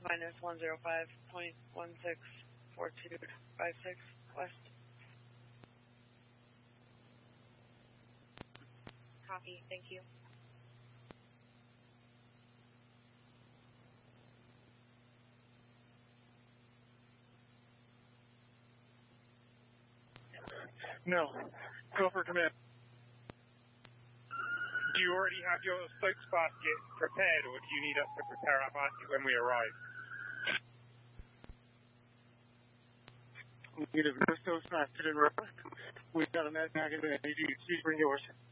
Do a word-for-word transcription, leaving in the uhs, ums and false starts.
minus one zero five point one six four two five six west. Copy, thank you. No. Go for command. Do you already have your soaks basket prepared, or do you need us to prepare our basket when we arrive? We need a soaks basket in row. We've got a med bag in there. Please bring yours.